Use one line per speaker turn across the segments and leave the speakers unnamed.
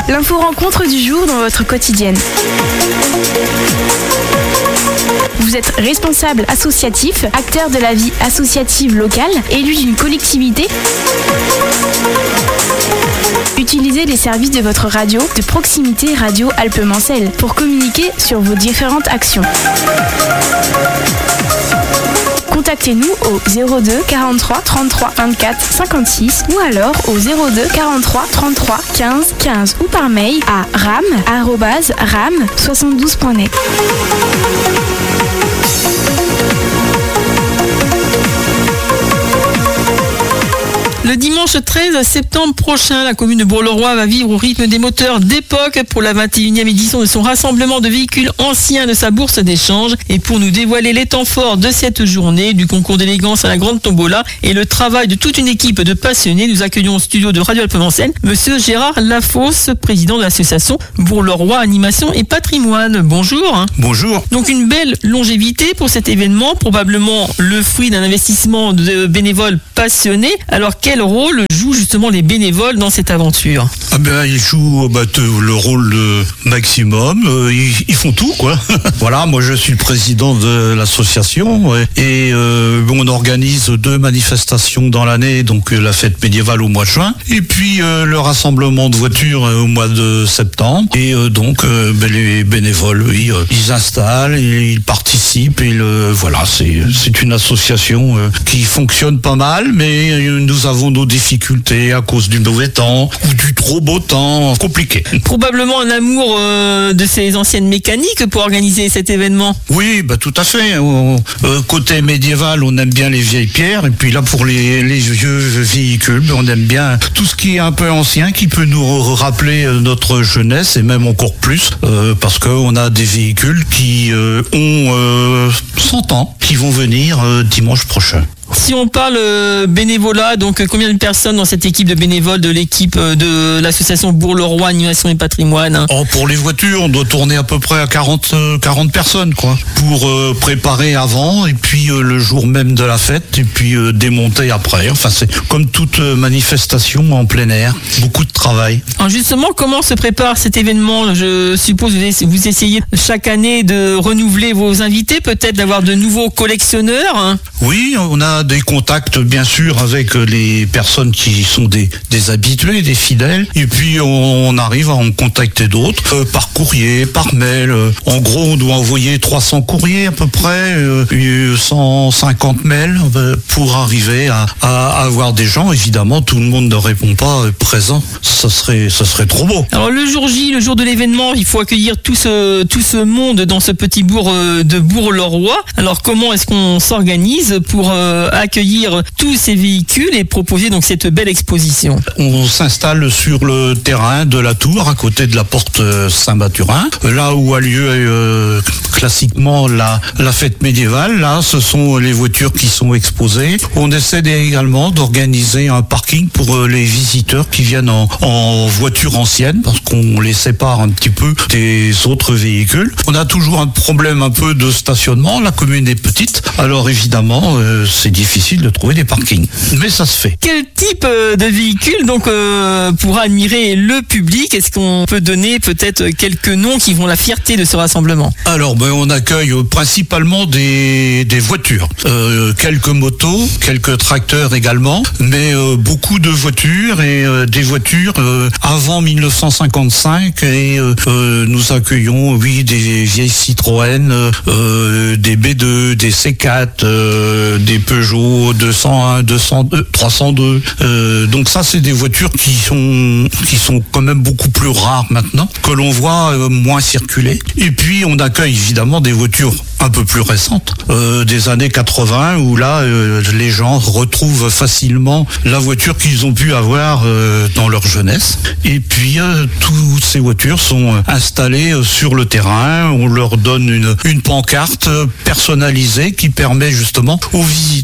L'info-rencontre du jour dans votre quotidienne. Vous êtes responsable associatif, acteur de la vie associative locale, élu d'une collectivité. Utilisez les services de votre radio de proximité Radio Alpes-Mancelles pour communiquer sur vos différentes actions. Contactez-nous au 02 43 33 24 56 ou alors au 02 43 33 15 15 ou par mail à ram@ram72.net.
Le dimanche 13 septembre prochain, la commune de Bourg-le-Roi va vivre au rythme des moteurs d'époque pour la 21e édition de son rassemblement de véhicules anciens de sa bourse d'échange. Et pour nous dévoiler les temps forts de cette journée, du concours d'élégance à la grande tombola et le travail de toute une équipe de passionnés, nous accueillons au studio de Radio Alpes-Mancelles Monsieur Gérard Lafosse, président de l'association Bourg-le-Roi Animation et Patrimoine. Bonjour.
Bonjour.
Donc une belle longévité pour cet événement, probablement le fruit d'un investissement de bénévoles passionnés. Alors quel rôle jouent justement les bénévoles dans cette aventure?
Ils jouent le rôle maximum, ils font tout quoi. Voilà, moi je suis le président de l'association et on organise 2 manifestations dans l'année, donc la fête médiévale au mois de juin et puis le rassemblement de voitures au mois de septembre et les bénévoles ils installent, ils participent et voilà, c'est une association qui fonctionne pas mal, mais nous avons nos difficultés à cause du mauvais temps ou du trop beau temps, compliqué.
Probablement un amour de ces anciennes mécaniques pour organiser cet événement.
Oui, tout à fait. Côté médiéval, on aime bien les vieilles pierres et puis là pour les vieux véhicules, on aime bien tout ce qui est un peu ancien qui peut nous rappeler notre jeunesse et même encore plus parce qu'on a des véhicules qui ont 100 ans qui vont venir dimanche prochain.
Si on parle bénévolat, donc combien de personnes dans cette équipe de bénévoles de l'équipe de l'association Bourg-le-Roi Animation et Patrimoine?
Pour les voitures, on doit tourner à peu près à 40 personnes quoi, pour préparer avant et puis le jour même de la fête et puis démonter après. Enfin, c'est comme toute manifestation en plein air, beaucoup de travail.
Alors justement, comment se prépare cet événement? Je suppose que vous essayez chaque année de renouveler vos invités, peut-être d'avoir de nouveaux collectionneurs, hein?
Oui, on a des contacts bien sûr avec les personnes qui sont des habitués, des fidèles, et puis on arrive à en contacter d'autres par courrier, par mail. En gros, on doit envoyer 300 courriers à peu près, 150 mails pour arriver à avoir des gens. Évidemment, tout le monde ne répond pas présent. Ça serait trop beau.
Alors le jour J, le jour de l'événement, il faut accueillir tout ce monde dans ce petit bourg de Bourg-le-Roi. Alors comment est-ce qu'on s'organise pour accueillir tous ces véhicules et proposer donc cette belle exposition?
On s'installe sur le terrain de la tour à côté de la porte Saint-Mathurin, là où a lieu classiquement la fête médiévale. Là, ce sont les voitures qui sont exposées. On essaie également d'organiser un parking pour les visiteurs qui viennent en voiture ancienne, parce qu'on les sépare un petit peu des autres véhicules. On a toujours un problème un peu de stationnement. La commune est petite, alors évidemment c'est difficile de trouver des parkings, mais ça se fait.
Quel type de véhicule donc pour admirer le public? Est-ce qu'on peut donner peut-être quelques noms qui font la fierté de ce rassemblement?
Alors on accueille principalement des voitures, quelques motos, quelques tracteurs également, mais beaucoup de voitures et des voitures avant 1955 et nous accueillons des vieilles Citroën, des B2, des C4, des Peugeot 201, 202, 302. Donc ça, c'est des voitures qui sont quand même beaucoup plus rares maintenant, que l'on voit moins circuler. Et puis on accueille évidemment des voitures un peu plus récentes, des années 80, où là les gens retrouvent facilement la voiture qu'ils ont pu avoir dans leur jeunesse. Et puis toutes ces voitures sont installées sur le terrain. On leur donne une pancarte personnalisée qui permet justement aux visiteurs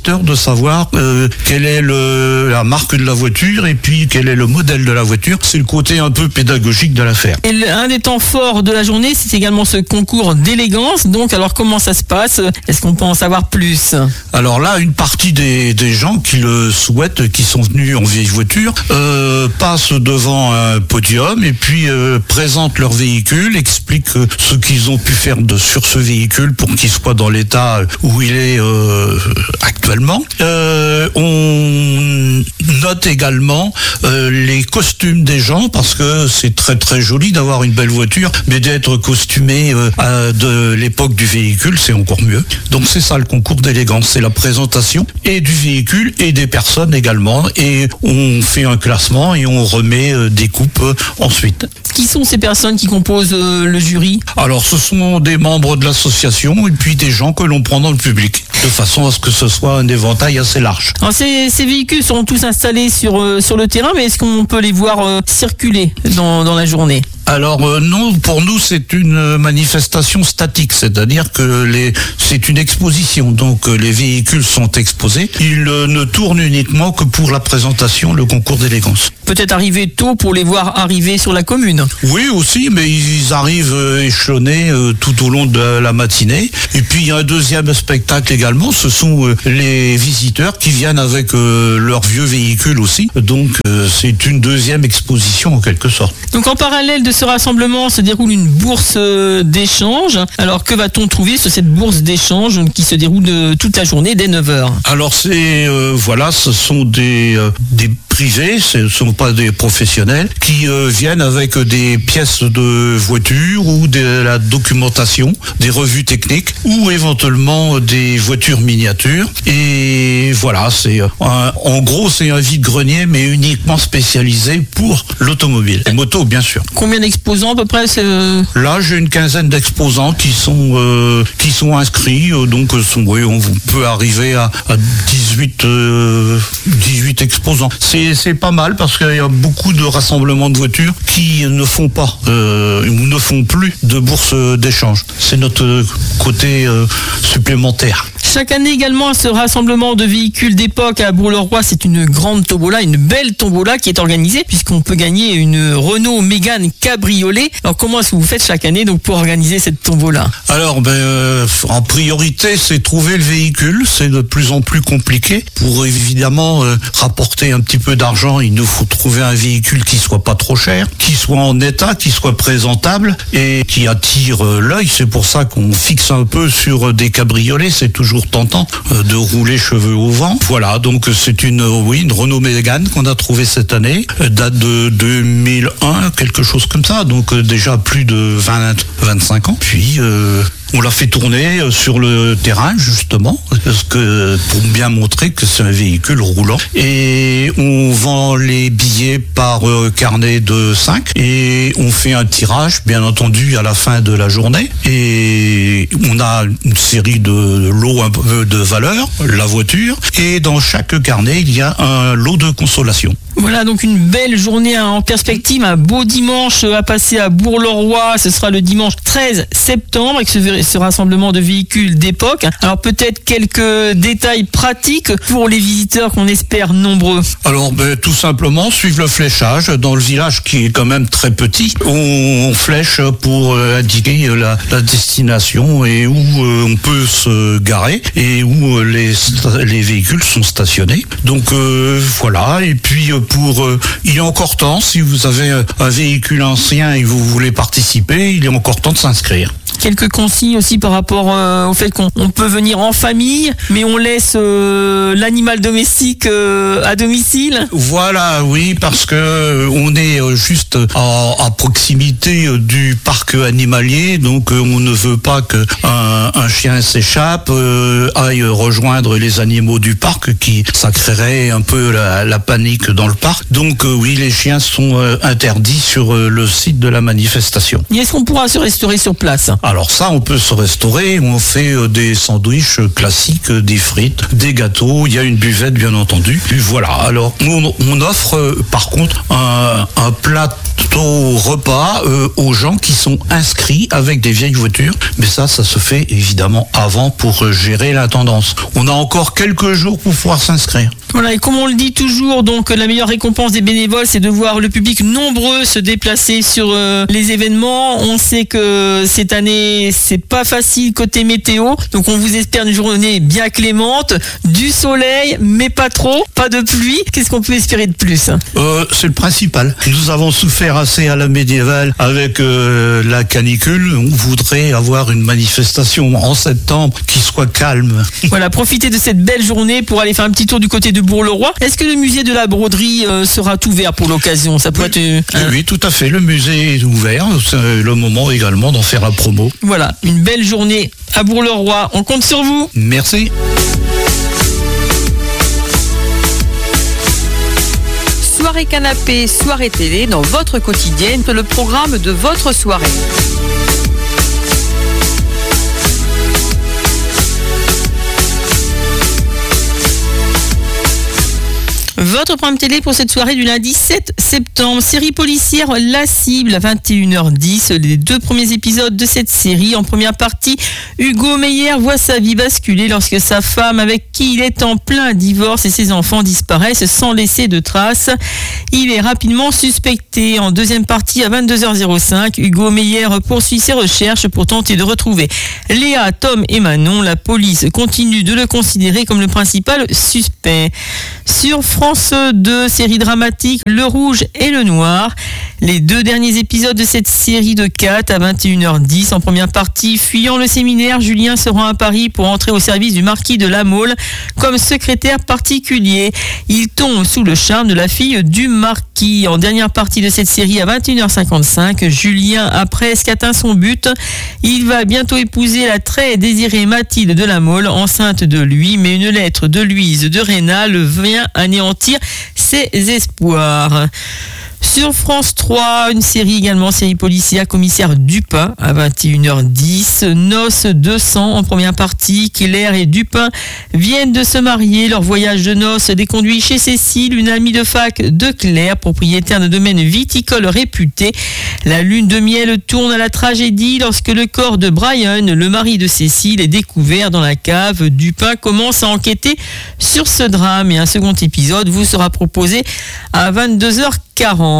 visiteurs de savoir quelle est la marque de la voiture et puis quel est le modèle de la voiture. C'est le côté un peu pédagogique de l'affaire.
Et un des temps forts de la journée, c'est également ce concours d'élégance. Donc, alors comment ça se passe? Est-ce qu'on peut en savoir plus?
Alors là, une partie des gens qui le souhaitent, qui sont venus en vieille voiture, passent devant un podium et puis présentent leur véhicule, expliquent ce qu'ils ont pu faire sur ce véhicule pour qu'il soit dans l'état où il est actuellement. On note également les costumes des gens, parce que c'est très très joli d'avoir une belle voiture, mais d'être costumé de l'époque du véhicule, c'est encore mieux. Donc c'est ça le concours d'élégance, c'est la présentation et du véhicule et des personnes également, et on fait un classement et on remet des coupes ensuite.
Qui sont ces personnes qui composent le jury?
Alors ce sont des membres de l'association et puis des gens que l'on prend dans le public, de façon à ce que ce soit un éventail assez large.
Alors ces véhicules sont tous installés sur le terrain, mais est-ce qu'on peut les voir circuler dans la journée?
Alors non, pour nous c'est une manifestation statique, c'est-à-dire que c'est une exposition, donc les véhicules sont exposés. Ils ne tournent uniquement que pour la présentation, le concours d'élégance.
Peut-être arriver tôt pour les voir arriver sur la commune.
Oui aussi, mais ils arrivent échelonnés tout au long de la matinée. Et puis il y a un deuxième spectacle également, ce sont les visiteurs qui viennent avec leurs vieux véhicules aussi. Donc c'est une deuxième exposition en quelque sorte.
Donc en parallèle de ce rassemblement se déroule une bourse d'échange. Alors que va-t-on trouver sur cette bourse d'échange qui se déroule toute la journée dès 9h? Alors
ce sont des privés, ce ne sont pas des professionnels, qui viennent avec des pièces de voiture ou de la documentation, des revues techniques ou éventuellement des voitures miniatures. Et voilà, en gros c'est un vide-grenier mais uniquement spécialisé pour l'automobile. Les motos bien sûr.
Combien d'exposants à peu près?
Là j'ai une quinzaine d'exposants qui sont inscrits, donc on peut arriver à 18 exposants. C'est pas mal parce qu'il y a beaucoup de rassemblements de voitures qui ne font pas ou ne font plus de bourse d'échange. C'est notre côté supplémentaire.
Chaque année également, ce rassemblement de véhicules d'époque à Bourg-le-Roi, c'est une grande tombola, une belle tombola qui est organisée puisqu'on peut gagner une Renault Mégane cabriolet. Alors comment est-ce que vous faites chaque année donc pour organiser cette tombola?
Alors en priorité c'est trouver le véhicule, c'est de plus en plus compliqué. Pour évidemment rapporter un petit peu d'argent, il nous faut trouver un véhicule qui soit pas trop cher, qui soit en état, qui soit présentable et qui attire l'œil. C'est pour ça qu'on fixe un peu sur des cabriolets, c'est toujours tentant de rouler cheveux au vent. Voilà, donc c'est une Renault Mégane qu'on a trouvée cette année, date de 2001, quelque chose comme ça, donc déjà plus de 25 ans. Puis on l'a fait tourner sur le terrain justement, parce que pour bien montrer que c'est un véhicule roulant. Et on vend les billets par carnet de 5 et on fait un tirage bien entendu à la fin de la journée. Et on a une série de lots un peu de valeur, la voiture, et dans chaque carnet il y a un lot de consolation.
Voilà donc une belle journée en perspective, un beau dimanche à passer à Bourg-le-Roi. Ce sera le dimanche 13 septembre avec ce rassemblement de véhicules d'époque. Alors peut-être quelques détails pratiques pour les visiteurs qu'on espère nombreux.
Alors tout simplement suivre le fléchage dans le village qui est quand même très petit. On flèche pour indiquer la destination et où on peut se garer et où les véhicules sont stationnés. Donc voilà, et puis il est encore temps, si vous avez un véhicule ancien et vous voulez participer, il est encore temps de s'inscrire.
Quelques consignes aussi par rapport au fait qu'on peut venir en famille, mais on laisse l'animal domestique à domicile.
Voilà, oui, parce que on est juste à proximité du parc animalier, donc on ne veut pas que un chien s'échappe, aille rejoindre les animaux du parc, ça créerait un peu la panique dans le parc. Donc oui, les chiens sont interdits sur le site de la manifestation.
Et est-ce qu'on pourra se restaurer sur place?
Alors ça, on peut se restaurer où on fait des sandwichs classiques, des frites, des gâteaux, il y a une buvette bien entendu. Et voilà, alors on offre par contre un plateau repas aux gens qui sont inscrits avec des vieilles voitures, mais ça se fait évidemment avant pour gérer la tendance. On a encore quelques jours pour pouvoir s'inscrire.
Voilà, et comme on le dit toujours, donc la meilleure récompense des bénévoles, c'est de voir le public nombreux se déplacer sur les événements. On sait que cette année, c'est pas facile côté météo, donc on vous espère une journée bien clémente, du soleil, mais pas trop, pas de pluie. Qu'est-ce qu'on peut espérer de plus ?
C'est le principal. Nous avons souffert assez à la médiévale avec la canicule. On voudrait avoir une manifestation en septembre qui soit calme.
Voilà, profitez de cette belle journée pour aller faire un petit tour du côté de Bourg-le-Roi. Est-ce que le musée de la broderie sera ouvert pour l'occasion ? Ça pourrait être...
Oui, tout à fait. Le musée est ouvert. C'est le moment également d'en faire la promo.
Voilà, une belle journée à Bourg-le-Roi. On compte sur vous.
Merci.
Soirée canapé, soirée télé, dans votre quotidienne, le programme de votre soirée.
Votre programme télé pour cette soirée du lundi 7 septembre. Série policière La Cible à 21h10. Les 2 premiers épisodes de cette série. En première partie, Hugo Meyer voit sa vie basculer lorsque sa femme, avec qui il est en plein divorce, et ses enfants disparaissent sans laisser de traces. Il est rapidement suspecté. En deuxième partie, à 22h05, Hugo Meyer poursuit ses recherches pour tenter de retrouver Léa, Tom et Manon. La police continue de le considérer comme le principal suspect. Sur France 2, série dramatique Le Rouge et le Noir. Les 2 derniers épisodes de cette série de 4 à 21h10. En première partie, fuyant le séminaire, Julien se rend à Paris pour entrer au service du marquis de La Mole comme secrétaire particulier. Il tombe sous le charme de la fille du marquis. En dernière partie de cette série à 21h55, Julien a presque atteint son but. Il va bientôt épouser la très désirée Mathilde de La Mole, enceinte de lui, mais une lettre de Louise de Rênal vient anéantir ses espoirs. Sur France 3, une série également, série policière, Commissaire Dupin à 21h10. Noces 200 en première partie. Claire et Dupin viennent de se marier. Leur voyage de noces les conduit chez Cécile, une amie de fac de Claire, propriétaire d'un domaine viticole réputé. La lune de miel tourne à la tragédie lorsque le corps de Brian, le mari de Cécile, est découvert dans la cave. Dupin commence à enquêter sur ce drame et un second épisode vous sera proposé à 22h40.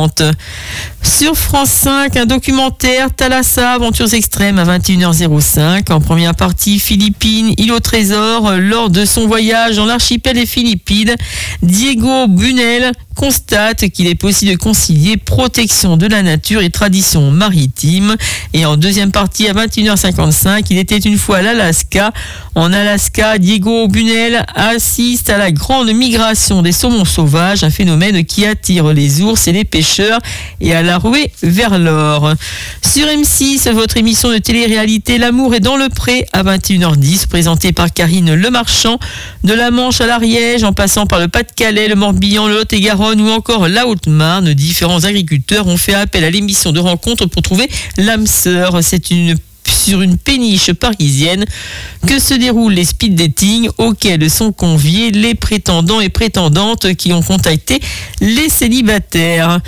Sur France 5, un documentaire Thalassa, aventures extrêmes à 21h05. En première partie, Philippines, île au trésor. Lors de son voyage dans l'archipel des Philippines, Diego Bunel constate qu'il est possible de concilier protection de la nature et tradition maritime. Et en deuxième partie, à 21h55, il était une fois à l'Alaska. En Alaska, Diego Bunel assiste à la grande migration des saumons sauvages, un phénomène qui attire les ours et les pêcheurs et à la ruée vers l'or. Sur M6, votre émission de télé-réalité L'amour est dans le pré à 21h10, présentée par Karine Lemarchand. De la Manche à l'Ariège, en passant par le Pas-de-Calais, le Morbihan, le Lot-et-Garonne ou encore la Haute-Marne, différents agriculteurs ont fait appel à l'émission de rencontre pour trouver l'âme sœur. C'est sur une péniche parisienne que se déroulent les speed dating auxquels sont conviés les prétendants et prétendantes qui ont contacté les célibataires.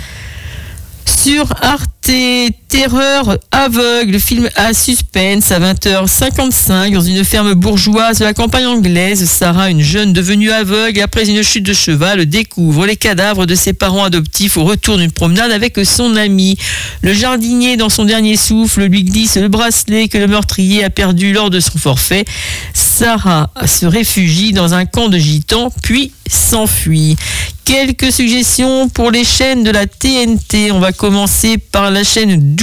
Sur Arte, Terreur aveugle, film à suspense à 20h55 dans une ferme bourgeoise de la campagne anglaise. Sarah, une jeune devenue aveugle après une chute de cheval, découvre les cadavres de ses parents adoptifs au retour d'une promenade avec son ami. Le jardinier, dans son dernier souffle, lui glisse le bracelet que le meurtrier a perdu lors de son forfait. Sarah se réfugie dans un camp de gitans puis s'enfuit. Quelques suggestions pour les chaînes de la TNT. On va commencer par la chaîne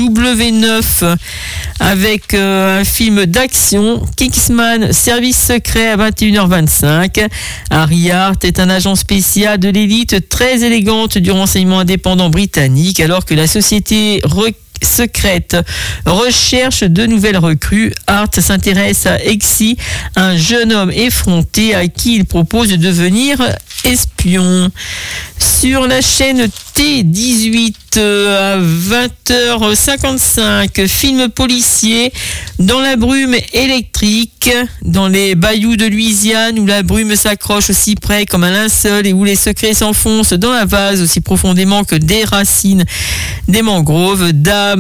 W9 avec un film d'action, Kingsman, service secret à 21h25. Harry Hart est un agent spécial de l'élite très élégante du renseignement indépendant britannique alors que la société secrète. Recherche de nouvelles recrues. Art s'intéresse à Exy, un jeune homme effronté à qui il propose de devenir espion. Sur la chaîne T18 à 20h55, film policier dans la brume électrique, dans les bayous de Louisiane où la brume s'accroche aussi près comme un linceul et où les secrets s'enfoncent dans la vase aussi profondément que des racines des mangroves.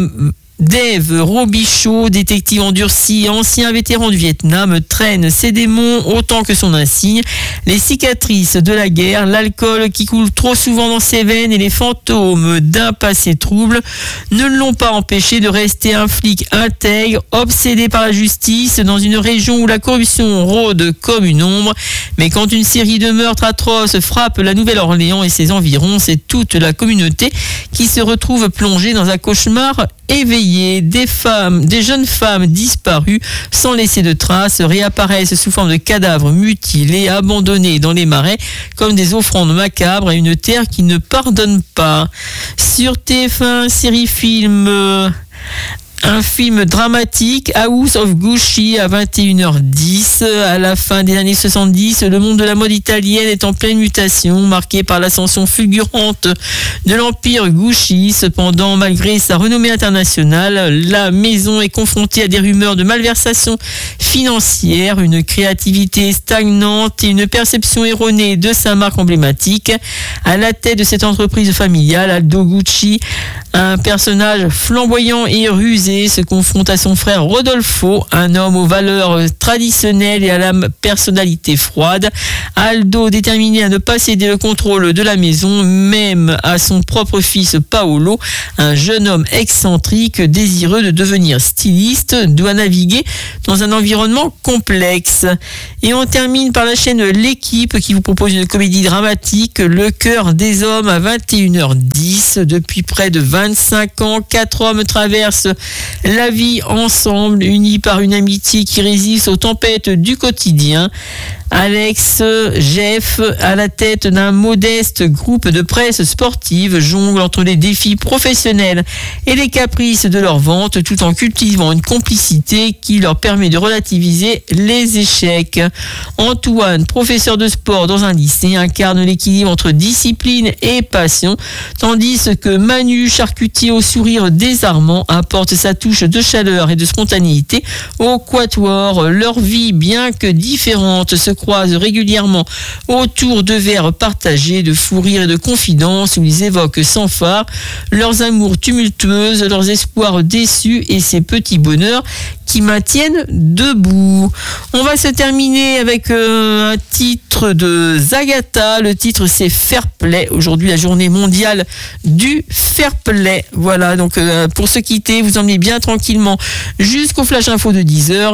Dave Robichaud, détective endurci, ancien vétéran du Vietnam, traîne ses démons autant que son insigne. Les cicatrices de la guerre, l'alcool qui coule trop souvent dans ses veines et les fantômes d'un passé trouble ne l'ont pas empêché de rester un flic intègre, obsédé par la justice dans une région où la corruption rôde comme une ombre. Mais quand une série de meurtres atroces frappe la Nouvelle-Orléans et ses environs, c'est toute la communauté qui se retrouve plongée dans un cauchemar éveillé. Des jeunes femmes disparues sans laisser de traces réapparaissent sous forme de cadavres mutilés, abandonnés dans les marais comme des offrandes macabres à une terre qui ne pardonne pas. Sur TF1, série-film... Un film dramatique, House of Gucci, à 21h10. À la fin des années 70, le monde de la mode italienne est en pleine mutation, marqué par l'ascension fulgurante de l'empire Gucci. Cependant, malgré sa renommée internationale, la maison est confrontée à des rumeurs de malversation financière, une créativité stagnante et une perception erronée de sa marque emblématique. À la tête de cette entreprise familiale, Aldo Gucci, un personnage flamboyant et rusé, se confronte à son frère Rodolfo, un homme aux valeurs traditionnelles et à la personnalité froide. Aldo, déterminé à ne pas céder le contrôle de la maison, même à son propre fils Paolo, un jeune homme excentrique désireux de devenir styliste, doit naviguer dans un environnement complexe. Et on termine par la chaîne L'équipe qui vous propose une comédie dramatique, Le cœur des hommes, à 21h10. Depuis près de 25 ans, 4 hommes traversent la vie ensemble, unis par une amitié qui résiste aux tempêtes du quotidien. Alex, Jeff, à la tête d'un modeste groupe de presse sportive, jongle entre les défis professionnels et les caprices de leur vente, tout en cultivant une complicité qui leur permet de relativiser les échecs. Antoine, professeur de sport dans un lycée, incarne l'équilibre entre discipline et passion, tandis que Manu, charcutier au sourire désarmant, apporte sa touche de chaleur et de spontanéité au quatuor. Leur vie, bien que différente, se croisent régulièrement autour de verres partagés, de fous rires et de confidences où ils évoquent sans phare leurs amours tumultueuses, leurs espoirs déçus et ces petits bonheurs qui maintiennent debout. On va se terminer avec un titre de Zagata. Le titre c'est Fair Play. Aujourd'hui la journée mondiale du Fair Play. Voilà, donc pour se quitter, vous emmenez bien tranquillement jusqu'au Flash Info de 10h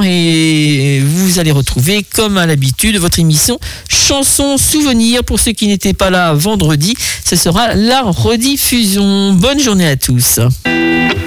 et vous allez retrouver comme à l'habitude votre émission Chansons Souvenirs. Pour ceux qui n'étaient pas là vendredi, ce sera la rediffusion. Bonne journée à tous.